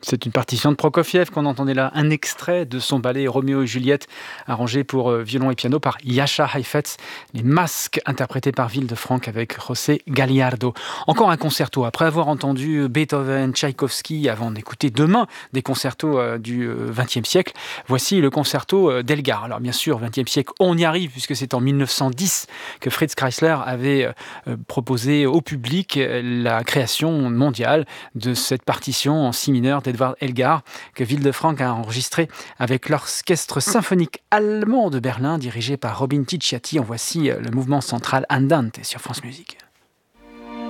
C'est une partition de Prokofiev qu'on entendait là, un extrait de son ballet Roméo et Juliette, arrangé pour violon et piano par Jascha Heifetz, les masques interprétés par Wilde-Franck avec José Gallardo. Encore un concerto, après avoir entendu Beethoven, Tchaïkovski, avant d'écouter demain des concertos du XXe siècle, voici le concerto d'Elgar. Alors bien sûr, XXe siècle, on y arrive puisque c'est en 1910 que Fritz Kreisler avait proposé au public la création mondiale de cette partition en si mineur d'Edvard Elgar, que Wilde-Franck a enregistré avec l'orchestre symphonique allemand de Berlin, dirigé par Robin Ticciati. En voici le mouvement central Andante sur France Musique.